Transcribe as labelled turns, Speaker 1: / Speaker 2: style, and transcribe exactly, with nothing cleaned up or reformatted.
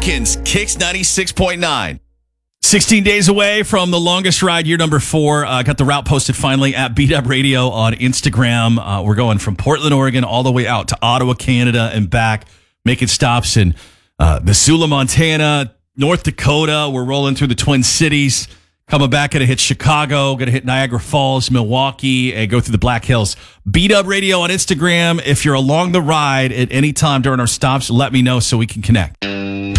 Speaker 1: Elkins, Kicks ninety-six point nine.
Speaker 2: sixteen days away from the longest ride, year number four. Uh, got the route posted finally at Beat Up Radio on Instagram. Uh, we're going from Portland, Oregon, all the way out to Ottawa, Canada, and back, making stops in uh, Missoula, Montana, North Dakota. We're rolling through the Twin Cities. Coming back, going to hit Chicago, going to hit Niagara Falls, Milwaukee, and go through the Black Hills. Beat Up Radio on Instagram. If you're along the ride at any time during our stops, let me know so we can connect.